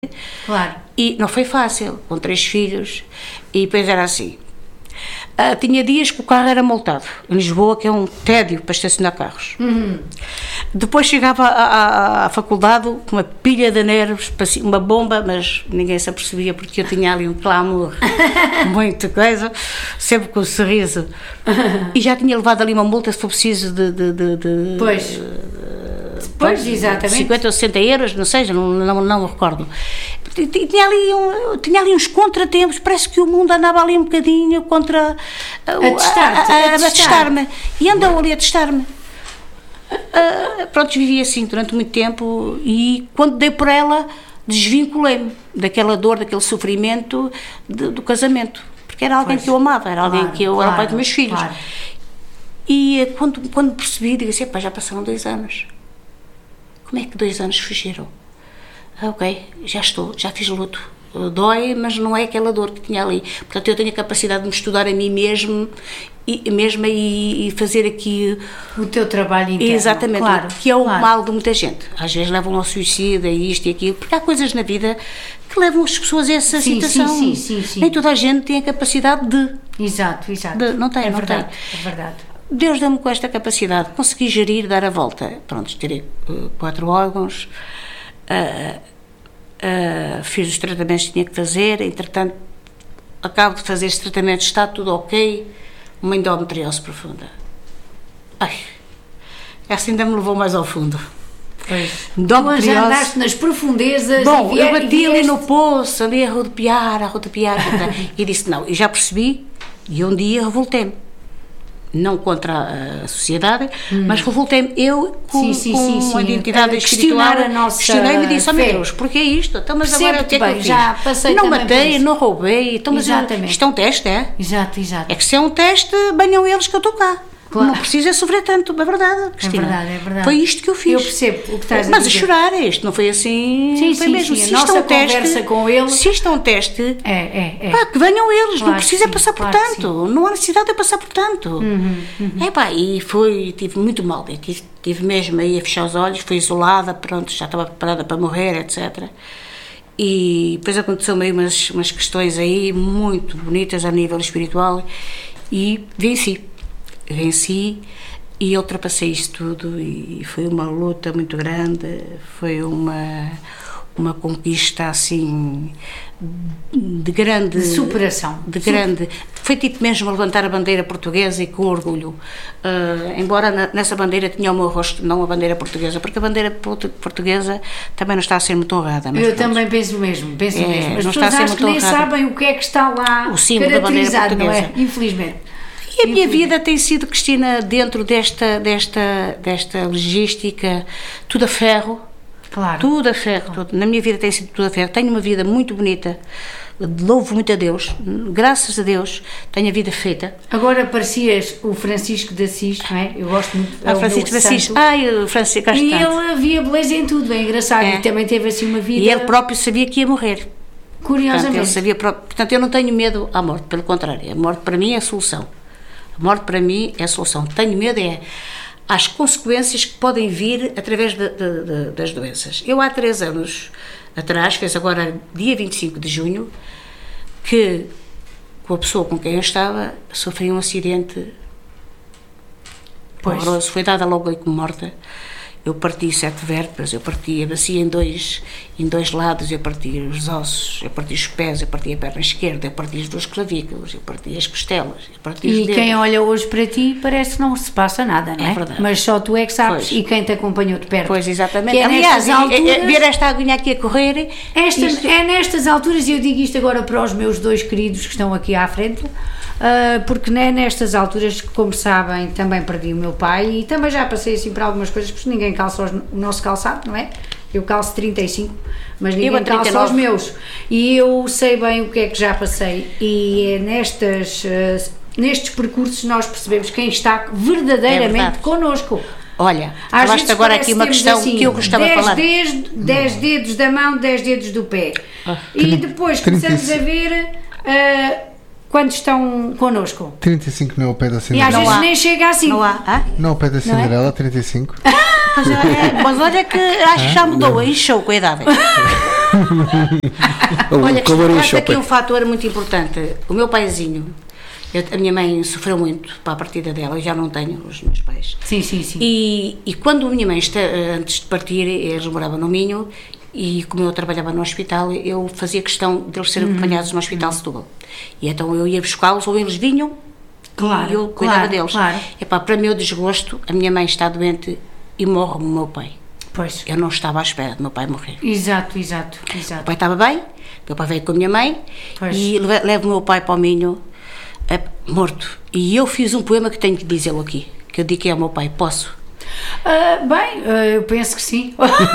Claro. E não foi fácil, com 3 filhos, e depois era assim. Tinha dias que o carro era multado, em Lisboa, que é um tédio para estacionar carros. Depois chegava à faculdade com uma pilha de nervos, uma bomba, mas ninguém se apercebia porque eu tinha ali um clamor, muita coisa, sempre com um sorriso. E já tinha levado ali uma multa, se for preciso, Pois, exatamente. 50 ou 60 euros, não sei, não me recordo. Tinha ali uns contratempos, parece que o mundo andava ali um bocadinho contra... A testar-me. E andou ali a testar-me. Pronto, vivi assim durante muito tempo e quando dei por ela, desvinculei-me daquela dor, daquele sofrimento do casamento. Porque era alguém que eu amava, era alguém que eu era o pai dos meus filhos. Claro. E quando percebi, digo assim, já passaram 2 anos. Como é que 2 anos fugiram? Ok, já fiz luto. Dói, mas não é aquela dor que tinha ali. Portanto, eu tenho a capacidade de me estudar a mim mesma e fazer aqui... O teu trabalho interno. Exatamente, claro, que é o mal de muita gente. Às vezes levam ao suicídio, e isto e aquilo, porque há coisas na vida que levam as pessoas a essa situação. Sim. Nem toda a gente tem a capacidade de... Exato. Não tem. É verdade. Deus deu-me com esta capacidade, consegui gerir, dar a volta. Pronto, tirei 4 órgãos, fiz os tratamentos que tinha que fazer, entretanto, acabo de fazer este tratamento, está tudo ok, uma endometriose profunda. Essa ainda me levou mais ao fundo. Pois. Endometriose. Já andaste nas profundezas. Bom, eu bati ali no poço, ali a rodopiar, e disse não, e já percebi, e um dia revoltei-me. Não contra a sociedade, mas revoltei-me eu com uma identidade espiritual. Questionei-me e disse, meu Deus, porquê isto? Então, mas agora o que é que eu fiz? Já passei não matei, não roubei, então, mas isto é um teste, é? Exato. É que se é um teste, banham eles que eu estou cá. Claro. Não precisa sofrer tanto, é verdade, Cristina. É verdade. Foi isto que eu fiz. Eu percebo o que estás a dizer. Mas a chorar, isto não foi assim. Foi mesmo. Se isto é um teste, com ele. Se isto é um teste, é. Que venham eles, Claro, não precisa passar por tanto. Não há necessidade de passar por tanto. E tive muito mal. Tive mesmo aí a fechar os olhos, fui isolada, pronto, já estava preparada para morrer, etc. E depois aconteceu meio umas questões aí muito bonitas a nível espiritual e venci e ultrapassei isso tudo e foi uma luta muito grande, foi uma conquista assim de grande... De superação. Foi tipo mesmo levantar a bandeira portuguesa e com orgulho, embora nessa bandeira tinha o meu rosto, não a bandeira portuguesa, porque a bandeira portuguesa também não está a ser muito honrada. Mas eu também penso mesmo. As não pessoas está a ser acho que nem sabem o que é que está lá o símbolo da bandeira portuguesa. Não é? Infelizmente. E a minha vida tem sido, Cristina, dentro desta logística, tudo a ferro. Claro. Tudo a ferro. Tudo. Na minha vida tem sido tudo a ferro. Tenho uma vida muito bonita. Louvo muito a Deus. Graças a Deus tenho a vida feita. Agora parecias o Francisco de Assis, não é? Eu gosto muito. Francisco de Assis. O Francisco gosto E tanto. ele via beleza em tudo, é engraçado. E também teve assim uma vida... E ele próprio sabia que ia morrer. Curiosamente. Portanto, eu não tenho medo à morte. Pelo contrário, a morte para mim é a solução. A morte para mim é a solução. Tenho medo às consequências que podem vir através das doenças. Eu há 3 anos atrás, fez agora dia 25 de junho, que com a pessoa com quem eu estava, sofri um acidente horroroso. Foi dada logo aí como morta. Eu parti 7 vértebras, eu parti a bacia em dois lados, eu parti os ossos, eu parti os pés, eu parti a perna esquerda, eu parti as 2 clavículas, eu parti as costelas, eu parti os dedos. E quem olha hoje para ti parece que não se passa nada, não é? É verdade. Mas só tu é que sabes e quem te acompanhou de perto. Pois, exatamente. Que Aliás, alturas, ver esta aguinha aqui a correr... É nestas alturas, e eu digo isto agora para os meus 2 queridos que estão aqui à frente, porque é nestas alturas que, como sabem, também perdi o meu pai e também já passei assim para algumas coisas, porque ninguém calça o nosso calçado, não é? Eu calço 35, mas ninguém calça os meus. E eu sei bem o que é que já passei e é nestes percursos nós percebemos quem está verdadeiramente connosco. Olha, falaste agora aqui uma questão assim, que eu gostava de falar. 10 dedos da mão, 10 dedos do pé. E depois começamos a ver... quando estão connosco. 35 não é o pé da Cinderela. E às vezes nem chega assim. Não há. Não é o pé da Cinderela, é? 35. Mas olha que acho que já mudou, encheu com a idade. Olha, que aqui um fator muito importante. O meu paizinho, a minha mãe sofreu muito para a partida dela, eu já não tenho os meus pais. Sim. E quando a minha mãe, antes de partir, eles moravam no Minho, e como eu trabalhava no hospital, eu fazia questão de eles serem acompanhados no Hospital de Setúbal. E então eu ia buscá-los, ou eles vinham, e eu cuidava deles. Claro. Para meu desgosto, a minha mãe está doente e morre o meu pai. Pois. Eu não estava à espera do meu pai morrer. Exato. O pai estava bem, meu pai veio com a minha mãe, pois. E levo o meu pai para o Minho, morto. E eu fiz um poema que tenho que dizê-lo aqui, que eu dediquei ao meu pai. Posso? Eu penso que sim.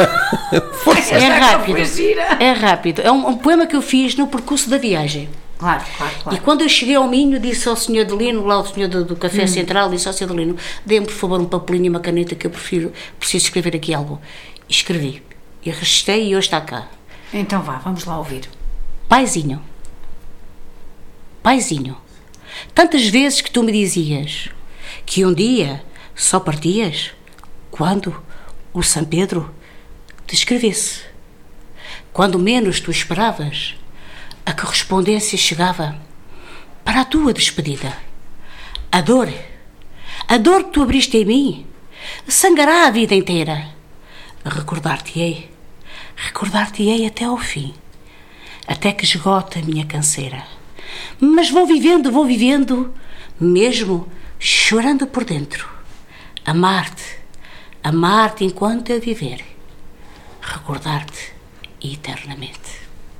É rápido. É um poema que eu fiz no percurso da viagem. Claro. E quando eu cheguei ao Minho, disse ao Sr. Delino, lá o senhor do Café Central, disse ao Sr. Delino: dê-me por favor um papelinho e uma caneta, que eu preciso escrever aqui algo. E escrevi. E registrei, e hoje está cá. Então vamos lá ouvir. Paizinho, tantas vezes que tu me dizias que um dia só partias quando o São Pedro te escrevesse. Quando menos tu esperavas, a correspondência chegava para a tua despedida. A dor que tu abriste em mim, sangrará a vida inteira. Recordar-te-ei até ao fim, até que esgote a minha canseira. Mas vou vivendo, mesmo chorando por dentro. Amar-te enquanto eu viver, recordar-te eternamente.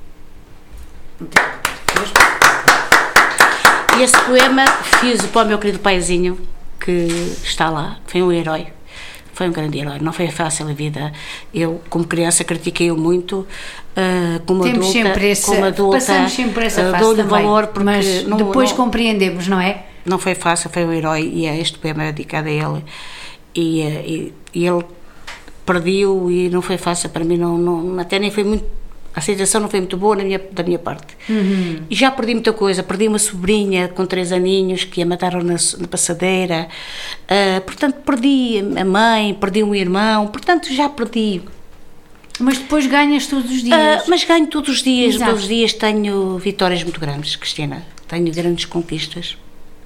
E esse poema fiz para o meu querido paizinho, que está lá. Foi um herói, foi um grande herói. Não foi fácil a vida. Eu, como criança, critiquei-o muito. Como adulta, passamos sempre essa fase dou-lhe também, valor, porque mas depois compreendemos, não é? Não foi fácil, foi um herói, e este poema é dedicado a ele. E ele perdeu, e não foi fácil para mim, até nem foi muito. A aceitação não foi muito boa da minha parte. E já perdi muita coisa. Perdi uma sobrinha com 3 aninhos que a mataram na passadeira. Portanto, perdi a mãe, perdi um irmão. Portanto, já perdi. Mas depois ganhas todos os dias. Mas ganho todos os dias. Exato. Todos os dias tenho vitórias muito grandes, Cristina. Tenho grandes conquistas.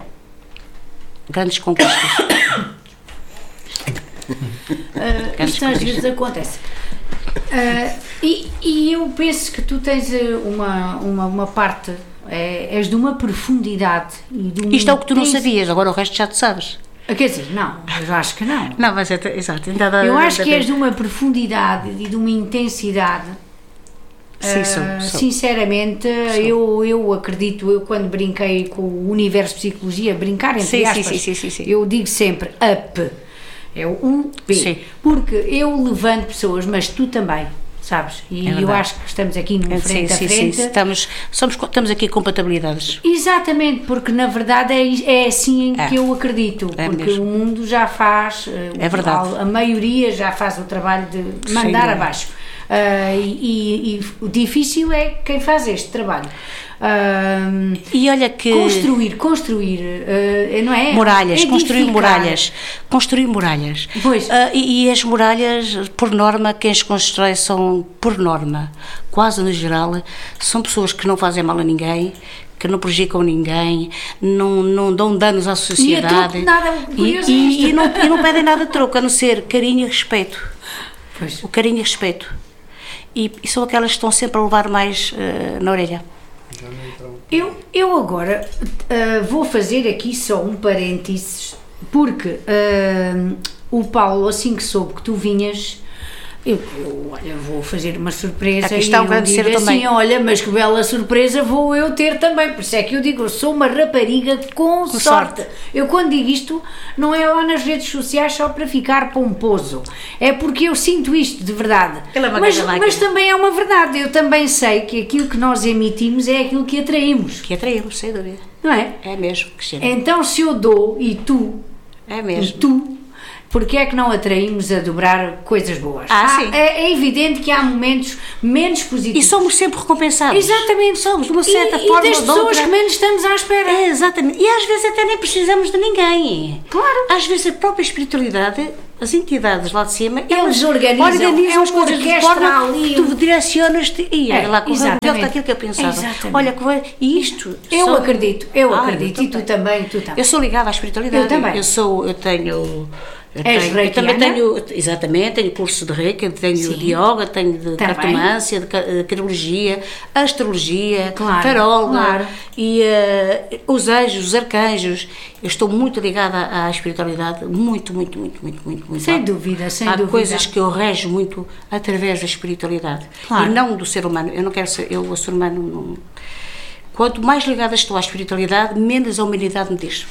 Isto às vezes acontece. E eu penso que tu tens uma parte, és de uma profundidade e de uma Isto é o que tu não sabias, agora o resto já tu sabes. Quer dizer, não, eu acho que não. Não, mas exato. Eu acho que és de uma profundidade e de uma intensidade. Sim, sou. Sinceramente, eu acredito, eu quando brinquei com o universo de psicologia, brincar entre aspas, sim. Eu digo sempre up. É o UP. Sim. Porque eu levanto pessoas, mas tu também, sabes? E eu acho que estamos aqui num frente a frente. Sim. Estamos aqui compatibilidades. Exatamente, porque na verdade é assim que eu acredito. Porque mesmo. O mundo já faz, a maioria já faz o trabalho de mandar abaixo. E o difícil é quem faz este trabalho. E olha que construir não é? Muralhas, construir muralhas. Pois. E as muralhas, por norma, quem as constrói são, por norma, quase no geral, são pessoas que não fazem mal a ninguém, que não prejudicam ninguém, não dão danos à sociedade e não pedem nada de troco, a não ser carinho e respeito. Pois. O carinho e respeito. E são aquelas que estão sempre a levar mais na orelha. Eu agora vou fazer aqui só um parênteses, porque o Paulo, assim que soube que tu vinhas, olha, vou fazer uma surpresa. Aqui está um grande ser também. Olha, mas que bela surpresa vou eu ter também, por isso é que eu digo, eu sou uma rapariga com sorte. Eu quando digo isto, não é lá nas redes sociais só para ficar pomposo, é porque eu sinto isto de verdade. Mas também é uma verdade, eu também sei que aquilo que nós emitimos é aquilo que atraímos. Que atraímos, sem dúvida. Não é? É mesmo, Cristina. Então se eu dou e tu, é mesmo. E tu, porque é que não atraímos a dobrar coisas boas? Sim. É evidente que há momentos menos positivos. E somos sempre recompensados. Exatamente. Somos, de uma certa forma. E das pessoas que menos estamos à espera. Exatamente. E às vezes até nem precisamos de ninguém. Claro. Às vezes a própria espiritualidade, as entidades lá de cima, eles organizam as coisas de forma que tu direcionas-te e olha lá, correu daquilo que eu pensava. Exatamente. Olha, e isto... Eu acredito. E tu também. Eu sou ligada à espiritualidade. Eu também. Eu também tenho curso de Reiki, tenho de yoga, tenho de cartomância, de cardiologia, astrologia, taróloga e os anjos, os arcanjos. Eu estou muito ligada à espiritualidade, muito. Sem dúvida. Há coisas que eu rejo muito através da espiritualidade e não do ser humano. Eu não quero ser, o ser humano não. Quanto mais ligada estou à espiritualidade, menos a humanidade me diz.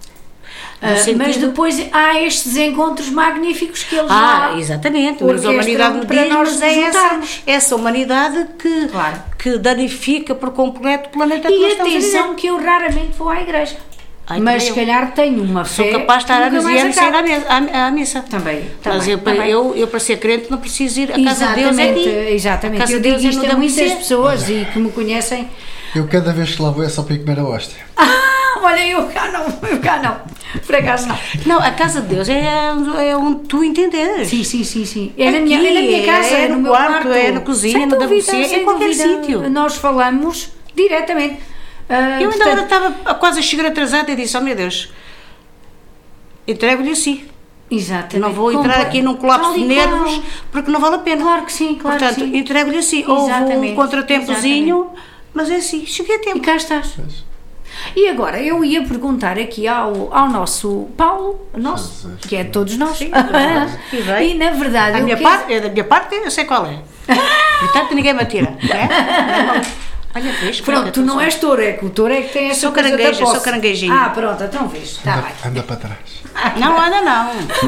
Mas depois há estes encontros magníficos que eles exatamente, mas a humanidade me diz, mas é essa humanidade que danifica por completo o planeta que nós estamos a viver. E atenção que eu raramente vou à igreja. Mas se calhar tenho uma fé. Sou capaz de estar anos e anos sem ir à missa. Também. Mas eu para ser crente não preciso ir à casa de Deus. Exatamente. Eu digo isto a muitas pessoas e que me conhecem. Eu cada vez que lá vou é só para ir comer a hóstia. Olha, eu cá não. Por acaso não. Não, a casa de Deus é onde tu entenderes. Sim. É na minha casa, é no meu quarto, é na cozinha, no WC, é em qualquer sítio. Nós falamos diretamente. Eu ainda agora estava quase a chegar atrasada e disse, meu Deus, entrego-lhe assim. Exatamente. Não vou entrar aqui num colapso de nervos porque não vale a pena. Claro que sim, Portanto, entrego-lhe assim. Houve um contratempozinho, mas é assim, cheguei a tempo. E cá estás. E agora, eu ia perguntar aqui ao nosso Paulo, que é de todos nós. Sim, e na verdade... Da minha parte, eu sei qual é. Portanto, ninguém me atira. Olha, vês, pronto, tu não és touro, é que o touro é que tem essa sou coisa caranguejo, da posse. Sou caranguejinho. Pronto, então vês, está bem. Anda para trás. Não, anda não.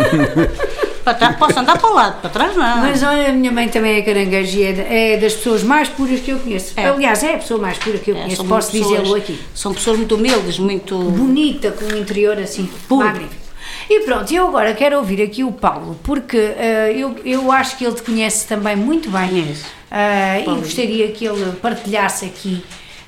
Posso andar para o lado, para trás não. Mas olha, a minha mãe também é caranguejo e é das pessoas mais puras que eu conheço. Aliás, é a pessoa mais pura que eu conheço, posso dizê-lo aqui. São pessoas muito humildes, muito... bonita, com um interior assim, magnífico. E pronto, eu agora quero ouvir aqui o Paulo, porque eu acho que ele te conhece também muito bem. E gostaria que ele partilhasse aqui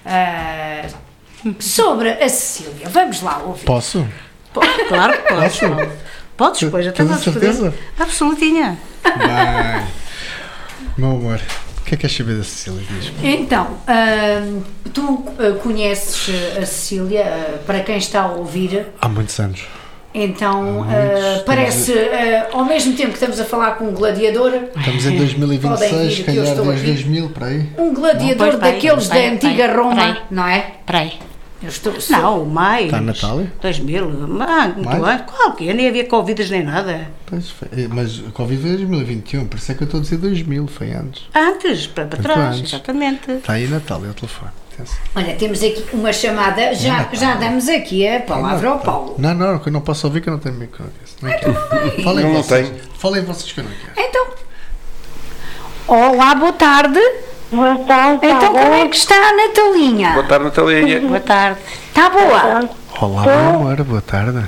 sobre a Cecília. Vamos lá ouvir. Posso? Claro que posso. Podes, pois, até tens certeza? Absolutinha. Bem, meu amor, o que é queres saber da Cecília? Então, tu conheces a Cecília, para quem está a ouvir? Há muitos anos. Então, parece, ao mesmo tempo que estamos a falar com um gladiador... Estamos em 2026, se calhar desde 2000, para aí. Um gladiador daqueles da antiga Roma, não é? Para aí. Não, mais. Está a Natália? 2000. Muito antes. Qual que? Nem havia Covid nem nada. Pois, mas o Covid foi em 2021, por isso é que eu estou a dizer 2000, foi antes. Antes, para trás, antes. Exatamente. Está aí Natália, o telefone. Olha, temos aqui uma chamada, já damos aqui a palavra ao Paulo. Não, que eu não posso ouvir, que eu não tenho microfone. Não tenho. Falem vocês que eu não quero. Então, olá, boa tarde. Boa tarde. Então, como é que está a Natalinha? Boa tarde, Natalinha. Boa tarde. Está boa? Olá, meu amor, boa tarde.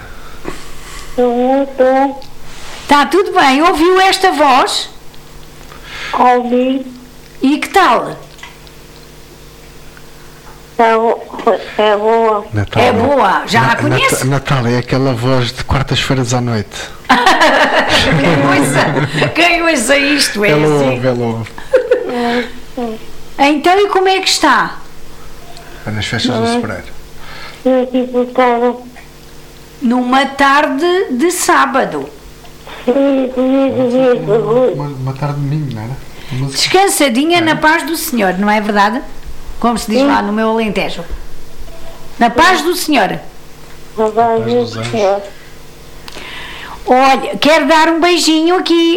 Está tudo bem? Ouviu esta voz? Ouvi. E que tal? É boa. Natália, é boa, já a conhece? Natália é aquela voz de quartas-feiras à noite. Quem ouça isto é ela assim. ouve. Então, e como é que está? Nas festas do Sobreiro. Numa tarde de sábado. Uma tarde de domingo, não era? Descansadinha na paz do Senhor, não é verdade? Como se diz lá no meu Alentejo. Na paz do Senhor. Olha, quero dar um beijinho aqui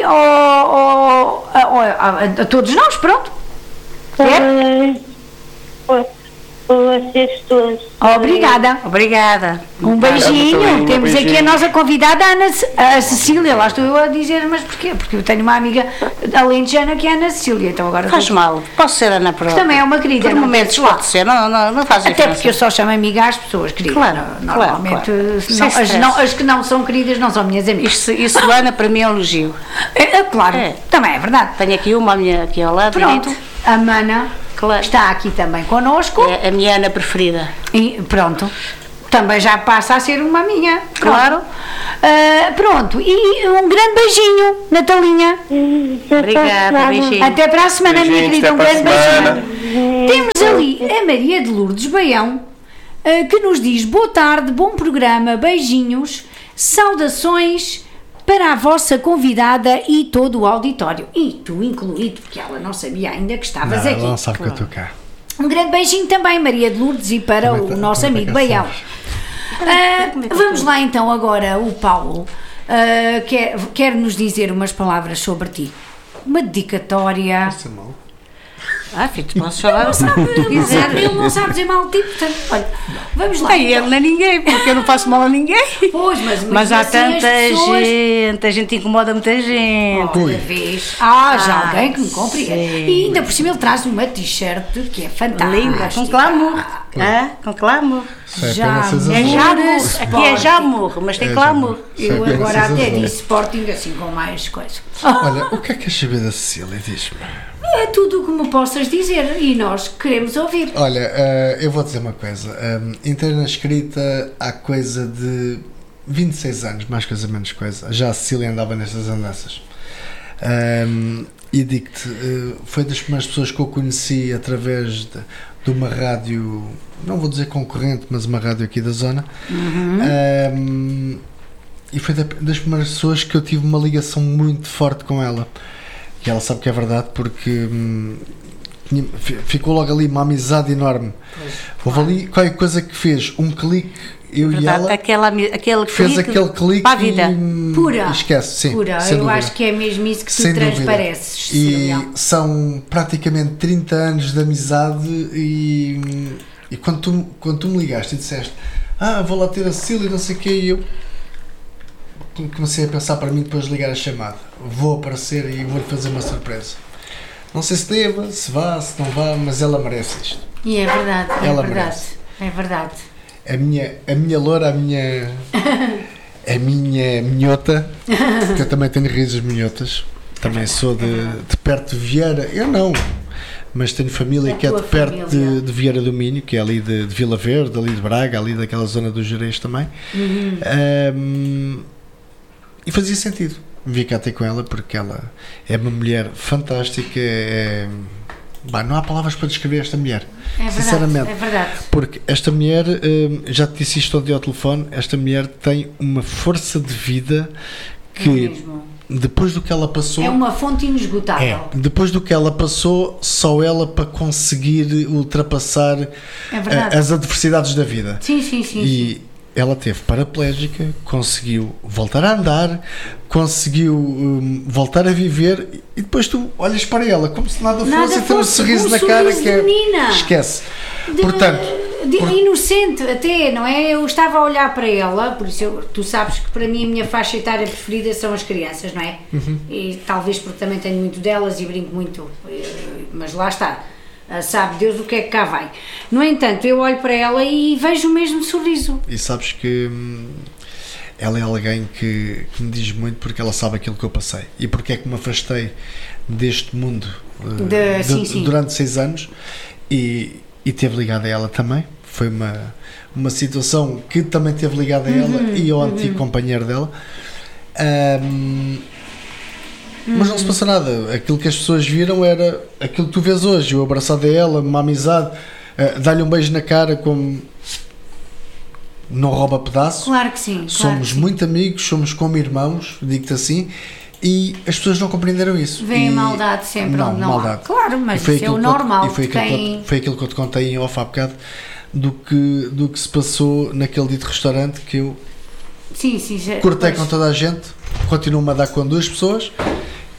a todos nós, pronto? Quer? vocês todos. Obrigada. Obrigada. Um beijinho. Temos aqui a nossa convidada, a Cecília. Lá estou eu a dizer, mas porquê? Porque eu tenho uma amiga alentejana que é a Ana Cecília. Então agora faz mal. Posso ser Ana Prova. Também é uma querida. Por momentos pode ser. Não faz diferença. Até porque eu só chamo amiga às pessoas queridas. Claro. Normalmente, as que não são queridas não são minhas amigas. Isso Ana, para mim é um elogio. Claro. Também é verdade. Tenho aqui uma, a minha aqui ao lado. Pronto. A Mana está aqui também connosco. É a minha Ana preferida. E pronto. Também já passa a ser uma minha. Claro. Pronto. E um grande beijinho, Natalinha. Obrigada, beijinho. Até para a semana, minha querida. Um grande beijinho. Temos ali a Maria de Lourdes Baião, que nos diz: boa tarde, bom programa, beijinhos, saudações para a vossa convidada e todo o auditório. E tu incluído, porque ela não sabia ainda que estavas aqui. Ela não sabe que eu estou cá. Um grande beijinho também, Maria de Lourdes, e para o nosso amigo Baião. Vamos lá então agora, o Paulo quer nos dizer umas palavras sobre ti. Uma dedicatória. Filho, tu podes falar assim. Ele não sabe dizer mal, tipo, portanto, olha, vamos lá. Ele não é ninguém, porque eu não faço mal a ninguém. Pois, mas há assim tanta pessoas... gente, a gente incomoda muita gente. Outra vez. Já alguém que me compreende. E ainda por cima ele traz uma t-shirt que é fantástica. Linda, com glamour. Com glamour. Aqui é jamur, mas tem glamour. Eu agora até disse Sporting assim com mais coisa. Olha, o que é que queres saber da Cecília? Diz-me. É tudo o que me possas dizer e nós queremos ouvir. Olha, eu vou dizer uma coisa. Entrei na escrita há coisa de 26 anos, mais coisa, menos coisa. Já a Cecília andava nestas andanças. E digo-te, foi das primeiras pessoas que eu conheci através de uma rádio, não vou dizer concorrente, mas uma rádio aqui da zona. E foi das primeiras pessoas que eu tive uma ligação muito forte com ela. E ela sabe que é verdade, porque ficou logo ali uma amizade enorme. Houve ali qualquer coisa que fez um clique, eu verdade, e ela, aquele fez aquele clique para a vida. Pura. Esquece, sim. Pura. Eu acho que é mesmo isso que tu sem transpareces. E são praticamente 30 anos de amizade e quando tu me ligaste e disseste vou lá ter a Cecília e não sei o que, e eu comecei a pensar para mim depois de ligar a chamada, vou aparecer e vou-lhe fazer uma surpresa. Não sei se deva, se vá, se não vá, mas ela merece isto. E é verdade, ela é verdade, merece. É verdade. A minha loura, a minha minhota, que eu também tenho raízes minhotas, também sou de perto de Vieira, eu não, mas tenho família que é de perto de Vieira do Minho, que é ali de Vila Verde, ali de Braga, ali daquela zona do Gerês também. E fazia sentido vir cá ter com ela, porque ela é uma mulher fantástica, não há palavras para descrever esta mulher, sinceramente. É verdade. Porque esta mulher, já te disse isto ontem ao telefone, esta mulher tem uma força de vida que, depois do que ela passou... É uma fonte inesgotável. Depois do que ela passou, só ela para conseguir ultrapassar as adversidades da vida. Sim. E ela teve paraplégica, conseguiu voltar a andar, conseguiu voltar a viver, e depois tu olhas para ela como se nada fosse e tem um sorriso na cara que é... menina. Esquece. Portanto... inocente até, não é? Eu estava a olhar para ela, por isso tu sabes que para mim a minha faixa etária preferida são as crianças, não é? E talvez porque também tenho muito delas e brinco muito, mas lá está. Sabe Deus o que é que cá vai. No entanto, eu olho para ela e vejo o mesmo sorriso. E sabes que ela é alguém que me diz muito, porque ela sabe aquilo que eu passei e porque é que me afastei deste mundo durante 6 anos e teve ligada a ela também. Foi uma situação que também teve ligada a ela e ao antigo companheiro dela. Mas não se passou nada. Aquilo que as pessoas viram era aquilo que tu vês hoje, eu abraçado a ela, uma amizade, dar-lhe um beijo na cara, como não rouba pedaço. Claro que sim. Somos muito amigos, somos como irmãos, digo-te assim, e as pessoas não compreenderam isso. Vem maldade sempre onde não há. Claro, mas isso é o normal. Foi aquilo que eu te contei em off há bocado, do que se passou naquele dito restaurante que eu cortei com toda a gente, continuo-me a dar com 2 pessoas.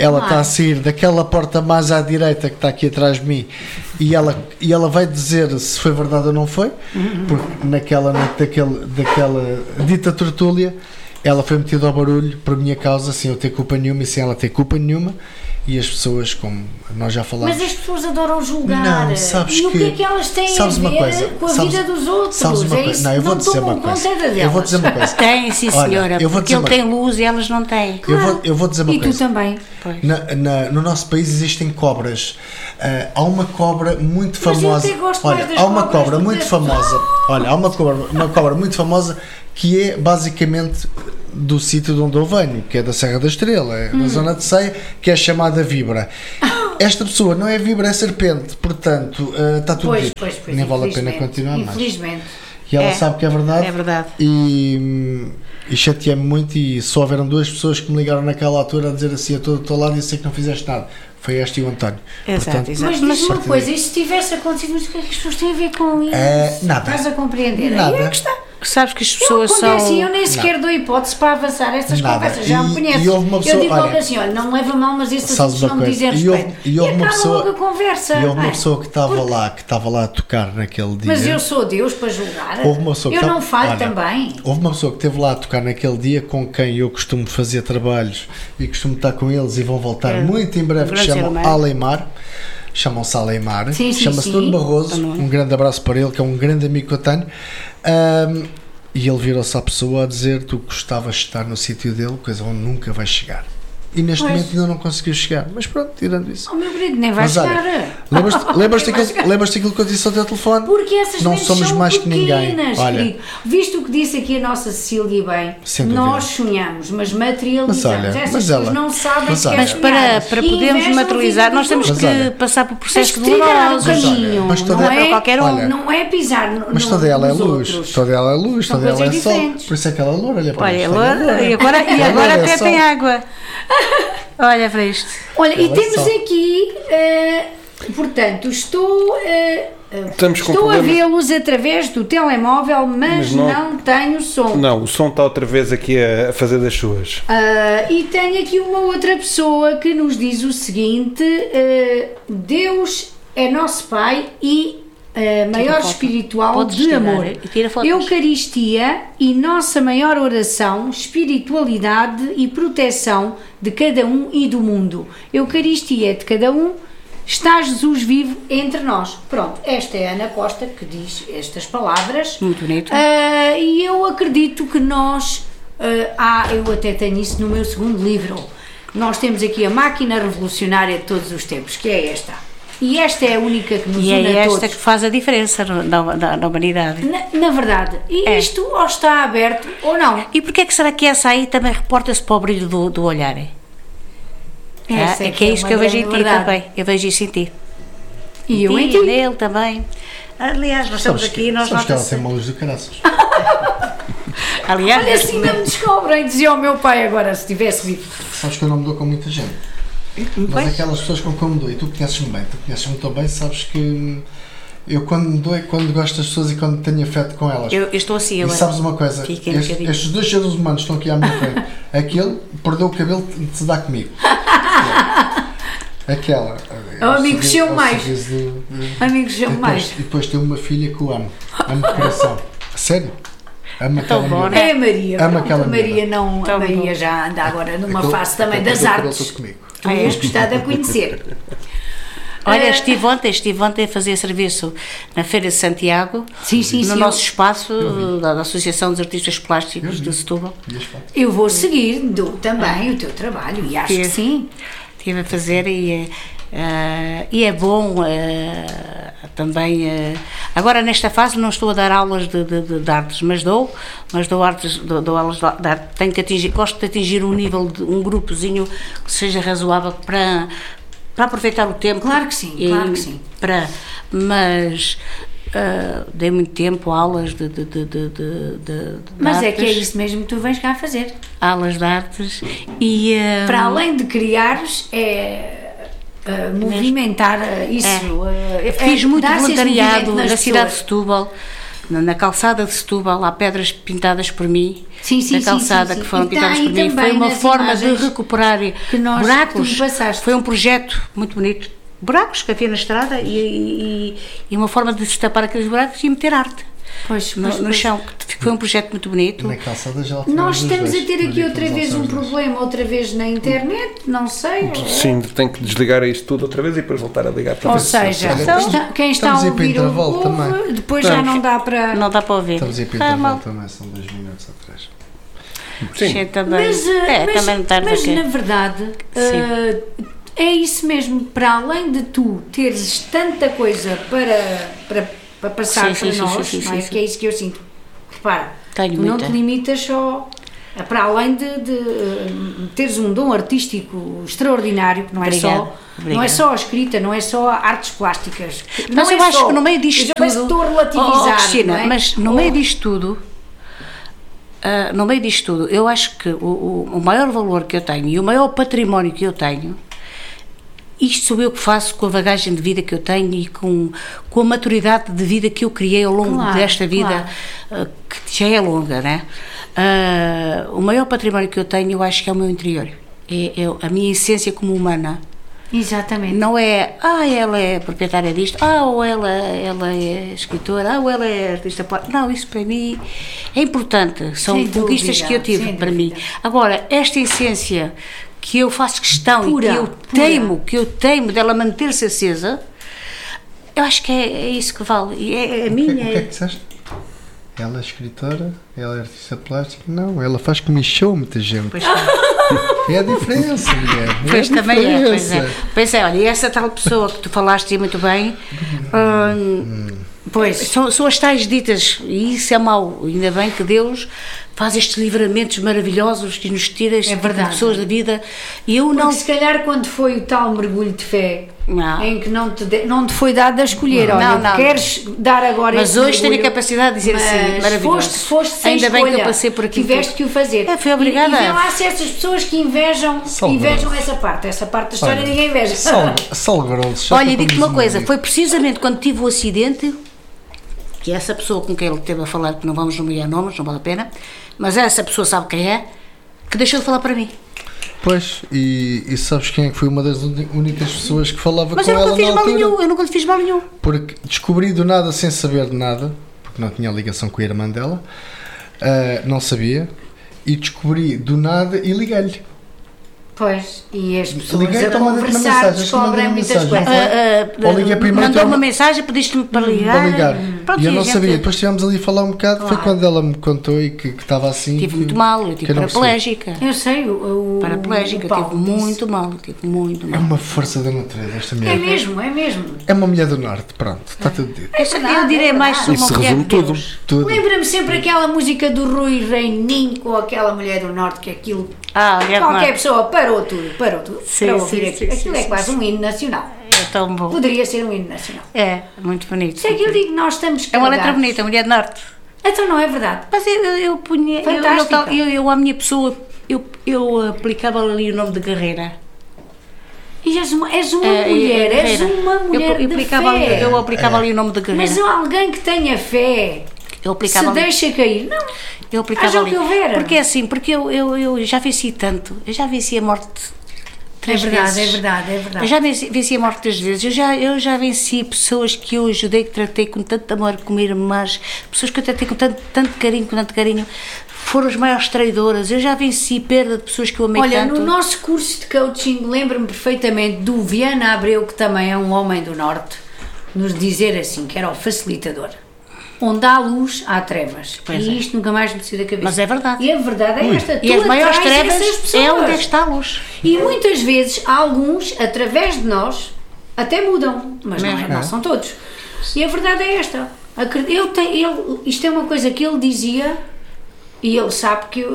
ela Claro. está a sair daquela porta mais à direita que está aqui atrás de mim e ela vai dizer se foi verdade ou não foi, porque naquela noite daquela dita tertúlia ela foi metida ao barulho por minha causa, sem eu ter culpa nenhuma e sem ela ter culpa nenhuma. E as pessoas, como nós já falámos... Mas as pessoas adoram julgar. Não, sabes e o que é que que elas têm a sabes uma ver coisa, com a sabes- vida dos outros? sabes uma coisa? Isso, Não, eu vou dizer tomam uma coisa. conta delas. Eu vou dizer uma coisa. Tem, sim Olha, senhora, eu vou porque dizer ele uma- tem luz e elas não têm. Eu vou dizer uma E coisa. tu também. No nosso país existem cobras. Há uma cobra muito Mas eu famosa. até gosto Olha, mais das há uma cobras cobra do muito que- famosa. Olha, há uma cobra muito famosa que é basicamente do sítio de onde eu venho, que é da Serra da Estrela, é da zona de Ceia, que é chamada Vibra. Esta pessoa não é Vibra, é serpente, portanto, está tudo dito. Pois, Nem vale a pena infelizmente, continuar mais. Infelizmente. E ela É, sabe que é verdade. é verdade. E chateei-me muito. E só houveram duas pessoas que me ligaram naquela altura a dizer assim: eu estou do teu lado e eu sei que não fizeste nada. Foi esta e o António. Exato, Portanto, exato. Mas diz-me uma partir coisa, daí- e se tivesse acontecido, mas o que é que as pessoas têm a ver com isso? Nada. Estás a compreender? Nada. Aí é que está. Sabes que as Eu, pessoas quando é assim, eu são. nem sequer dou hipótese para avançar estas Nada. conversas, já me E conheces. houve uma pessoa- eu digo logo olha, assim, olha, não me leva a mal, mas estes sabes assuntos uma não me coisa? dizem E houve- respeito. e houve uma acaba pessoa- logo a conversa. E houve uma não é? pessoa que estava lá a tocar naquele dia. Mas eu sou Deus para julgar. Houve uma pessoa que eu estava- não falho olha, também. Houve uma pessoa que esteve lá a tocar naquele dia com quem eu costumo fazer trabalhos e costumo estar com eles e vão voltar muito em breve, que grande chamam ser humano. Aleimar. Chamam-se Aleimar. Sim, sim, Chama-se sim. Nuno Barroso. Um grande abraço para ele, que é um grande amigo que eu tenho. E ele virou-se à pessoa a dizer: tu gostavas de estar no sítio dele, coisa onde nunca vais chegar. E neste Pois. momento ainda não conseguiu chegar. Mas pronto, tirando isso. Oh, meu querido, nem vai Mas olha, chegar. lembras-te aquilo que eu disse ao teu telefone? Porque essas Não mentes somos são mais que ninguém. pequenas, Olha, querido. Visto o que disse aqui a nossa Cecília bem, Sem dúvida. nós sonhamos, mas materializamos. Mas olha, Essas mas pessoas ela- não sabem mas sequer olha- Mas sonhar. para E podermos invejam a materializar, vida nós temos dos Mas que olha, passar por Tens processos que trilhar o dolorosos. caminho, mas toda- não é? qualquer um. olha, Não é pisar no, Mas toda ela é nos luz, outros. toda ela é luz, São toda ela é coisas sol. diferentes. Por isso é que ela é loura, olha para Olha, isto, agora, ela é e loura. agora Ela é até sol. tem água. Olha para isto. Olha, e Ela temos só. aqui, portanto, estou Estamos com a problemas. vê-los através do telemóvel, mas Mas não- não tenho som. Não, o som está outra vez aqui a fazer das suas. E tenho aqui uma outra pessoa que nos diz o seguinte: Deus é nosso Pai e maior foto. espiritual Podes de tirar amor. e tira fotos. Eucaristia e nossa maior oração, espiritualidade e proteção de cada um e do mundo. Eucaristia é de cada um. Está Jesus vivo entre nós. Pronto, esta é a Ana Costa que diz estas palavras. Muito bonito. E eu acredito que nós, eu até tenho isso no meu segundo livro, nós temos aqui a máquina revolucionária de todos os tempos, que é esta. E esta é a única que nos E une é a esta todos. que faz a diferença na humanidade. Na verdade, e É. isto ou está aberto ou não. E porquê é que será que essa aí também reporta-se para o brilho do olhar? Essa É que é isso uma que eu vejo em grande ti verdade. também. Eu vejo isso em ti. E eu em ti, ti. nele também. Aliás, nós estamos aqui e nós sabes que ela nota-se. tem uma luz do caraças. Aliás, Olha, assim não me descobrem, dizia o meu pai agora, se tivesse vivo. Sabes que eu não me dou com muita gente. Mas aquelas pessoas com quem eu me dou, e tu conheces-me bem, tu conheces-me tão bem, sabes que eu quando me dou é quando gosto das pessoas e quando tenho afeto com elas. eu estou assim E agora. sabes uma coisa, Fica um bocadinho. estes dois seres humanos estão aqui à minha frente. Aquele perdeu o cabelo de se dar comigo. Aquela. É o amigo que chama mais. sorriso Amigos, chamo mais. E depois tem uma filha que eu amo. Amo de coração. A sério? Amo aquela Tão bom, mulher. né? É a Maria. Ama Pronto, aquela a Maria miúda. não. A Tão Maria bom. já anda agora numa Aquele- fase também aquele das perdeu o cabelo artes. todo comigo. Tu ias gostar de a conhecer. Olha, estive ontem a fazer serviço na Feira de Santiago, Sim, sim, no sim. nosso espaço da Associação dos Artistas Plásticos de Setúbal. E as fotos? Eu vou seguir também o teu trabalho e acho que sim. Estive a fazer e é bom também. Agora, nesta fase, não estou a dar aulas de artes, mas dou artes, dou aulas de arte. Gosto de atingir um nível, um grupozinho que seja razoável para aproveitar o tempo. Claro que sim, claro que sim. Mas dei muito tempo aulas de Mas é artes, que é isso mesmo que tu vens cá fazer. aulas de artes e Para além de criares, movimentar isso. Eu fiz muito dar-se esse voluntariado movimento nas na cidade de pessoas. Setúbal. na calçada de Setúbal, há pedras pintadas por mim, Sim, na calçada que foram pintadas por mim. Foi uma forma de recuperar buracos. Foi um projeto muito bonito. Buracos que havia na estrada e uma forma de se tapar aqueles buracos e meter arte. No chão. Foi um projeto muito bonito. Na calçada já nós estamos a ter aqui outra vez um problema, outra vez na internet, não sei. Sim, tem que desligar isto tudo outra vez e depois voltar a ligar para Ou seja, quem está a ouvir ouve, depois já não dá para... Não dá para ouvir. Estamos aí para intervalo também, são 2 minutos ou 3. Sim. Mas na verdade... é isso mesmo, para além de tu teres tanta coisa para passar para nós, não é? Que é isso que eu sinto. Repara, tu não te limitas só, para além de teres um dom artístico extraordinário, que não é só a escrita, não é só artes plásticas. Mas eu acho que no meio disto tudo... Estou a relativizar, Cristina, mas no meio disto tudo, eu acho que o maior valor que eu tenho e o maior património que eu tenho, isto sou eu que faço com a bagagem de vida que eu tenho e com a maturidade de vida que eu criei ao longo desta vida, que já é longa, né? O maior património que eu tenho, eu acho que é o meu interior, é a minha essência como humana. Exatamente. Não é, ela é proprietária disto, ou ela é escritora, ou ela é artista plástica. Não, isso para mim é importante, são conquistas que eu tive para mim. Agora, esta essência que eu faço questão e que eu teimo dela manter-se acesa, eu acho que é isso que vale. E é a minha. O que é que disseste? Ela é escritora, ela é artista plástica? Não, ela faz comichão muita gente. É a diferença, mulher. Pois também é, pois é. Olha, e essa tal pessoa que tu falaste muito bem, pois são as tais ditas, e isso é mau. Ainda bem que Deus faz estes livramentos maravilhosos que nos tira as pessoas da vida. E eu porque se calhar quando foi o tal mergulho de fé, em que não te foi dado a escolher, queres dar agora. Mas hoje tenho a capacidade de dizer assim, maravilhoso. Foste sem ainda escolha, bem que eu passei por aqui. Tiveste que o fazer. Fui obrigada. E vê lá se essas pessoas que invejam essa parte da história ninguém inveja. Olha, digo-te uma coisa, foi precisamente quando tive o acidente, que essa pessoa com quem ele esteve a falar, que não vamos nomear nomes, não vale a pena, mas essa pessoa sabe quem é, que deixou de falar para mim. Pois, e sabes quem é que foi uma das únicas pessoas que falava mas com ela na altura? Eu nunca lhe fiz mal nenhum. Porque descobri do nada, sem saber de nada, porque não tinha ligação com a irmã dela, não sabia, e descobri do nada e liguei-lhe. Pois, e as pessoas a conversar descobrem muitas coisas. Ou liguei primeiro, mandou uma mensagem, pediste-me para ligar. Pronto, e eu não sabia. Depois estivemos ali a falar um bocado. Foi quando ela me contou e que estava assim. Tive muito mal, eu tive paraplégica. Eu sei, paraplégica, tive muito mal. É uma força da natureza esta mulher. É mesmo. É uma mulher do norte, pronto, está tudo dito. Eu direi mais uma mulher de Deus. Lembra-me sempre aquela música do Rui Reininho com aquela mulher do norte, que aquilo. Qualquer pessoa parou tudo para ouvir aquilo. Aquilo é quase um hino nacional. É tão bom. Poderia ser um hino nacional. É, muito bonito. Se é que eu digo, nós estamos carregados. É uma letra bonita, Mulher do Norte. Então não é verdade. Mas eu punha, eu à minha pessoa, eu aplicava ali o nome de Guerreira. E és uma mulher, és uma mulher de fé. Eu aplicava ali o nome de Guerreira. Mas alguém que tenha fé, se deixa cair, não. Eu aplicava ali. Porque é assim, porque eu já venci tanto, eu já venci a morte 3 vezes. É verdade. Eu já venci a morte 3 vezes, eu já venci pessoas que eu ajudei, que tratei com tanto amor, como irmãs, pessoas que eu tratei com tanto carinho, foram as maiores traidoras. Eu já venci perda de pessoas que eu amei tanto. Olha, no nosso curso de coaching, lembro-me perfeitamente do Viana Abreu, que também é um homem do Norte, nos dizer assim, que era o facilitador. Onde há luz, há trevas. Isto nunca mais me saiu da cabeça. Mas é verdade. E a verdade é esta. E as maiores trevas é onde está a luz. E muitas vezes, alguns, através de nós, até mudam. Mas não são todos. E a verdade é esta. Isto é uma coisa que ele dizia, e ele sabe que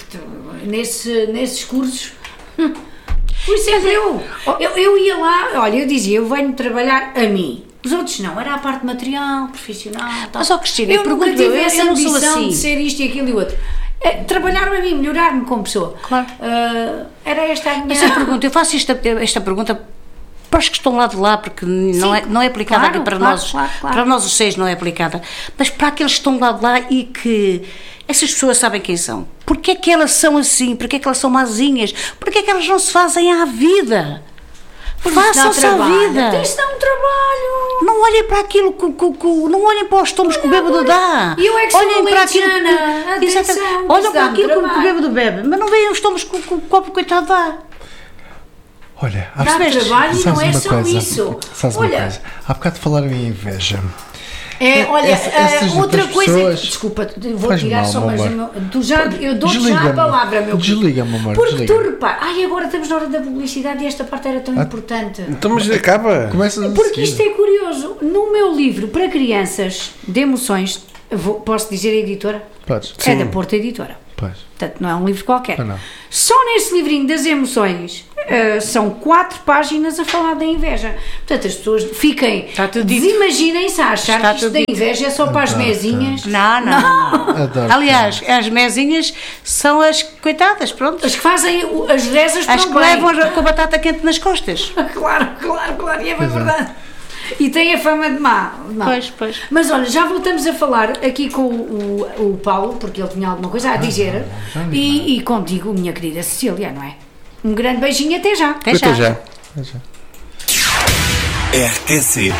nesses cursos... Fui sempre eu ia lá, olha, eu dizia, eu venho trabalhar a mim. Os outros não, era a parte material, profissional, tal. Mas, Cristina, eu nunca tive essa ambição assim. de ser isto e aquilo e outro. Trabalhar-me a mim, melhorar-me como pessoa. Claro. Era esta a minha... Essa pergunta, eu faço esta pergunta para os que estão lá de lá, porque não é aplicada claro, aqui para claro, nós, claro. para nós os 6 não é aplicada, mas para aqueles que estão lá de lá e que essas pessoas sabem quem são. Porquê é que elas são assim? Porquê é que elas são mazinhas? Porquê é que elas não se fazem à vida? Façam-se à vida. Isto dá um trabalho. Não olhem para aquilo, não olhem para os tombos que o bêbado dá. E eu é que sou olhem para aquilo alentejana. Atenção, olhem para aquilo que o trabalho. bêbado bebe, mas não veem os tombos que o copo coitado dá. Olha, Dá trabalho e não é só isso. Sabes uma coisa? Há bocado falaram em inveja. Olha, Essas outra coisa. pessoas- Desculpa, eu vou Faz tirar mal, só meu mais amor. eu dou-te já a Desliga-me. palavra, meu querido. Desliga-me, amor, Porque desliga-me. tu repara, agora estamos na hora da publicidade e esta parte era tão importante. Então, mas acaba. Começa a Porque seguir. isto é curioso. No meu livro para crianças de emoções, posso dizer a editora? Podes. É da Porto Editora. Pois. Portanto, não é um livro qualquer. Ah, não. Só nesse livrinho das emoções são 4 páginas a falar da inveja. Portanto, as pessoas fiquem, Está tudo dito. desimaginem-se a achar Está que isto tudo da dito. inveja é só para as mesinhas. Não. Adoro. Aliás, as mesinhas são as coitadas, pronto. As que fazem as rezas para As o que bem. levam com a batata quente nas costas. Claro, e é bem verdade. E tem a fama de má. Não. Pois. Mas olha, já voltamos a falar aqui com o Paulo, porque ele tinha alguma coisa a dizer, e contigo, minha querida Cecília, não é? Um grande beijinho, até já. Até Até já. Veja. RTC